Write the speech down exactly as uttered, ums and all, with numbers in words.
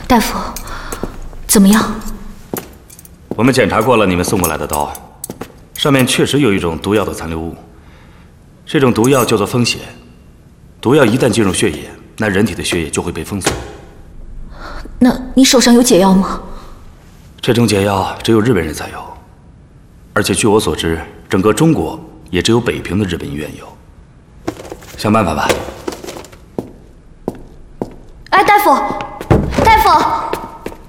大夫，怎么样？ 我们检查过了你们送过来的刀，上面确实有一种毒药的残留物。这种毒药叫做风血，毒药一旦进入血液，那人体的血液就会被封锁。 那你手上有解药吗？ 这种解药只有日本人才有，而且据我所知，整个中国也只有北平的日本医院有。想办法吧。 哎，大夫，大夫。